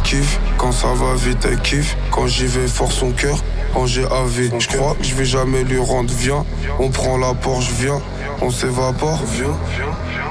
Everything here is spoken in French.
kiffe. Quand ça va vite, elle kiffe. Quand j'y vais fort son cœur, rangé à vie. J'crois que je vais jamais lui rendre, viens. On prend la Porsche, viens. On s'évapore, viens.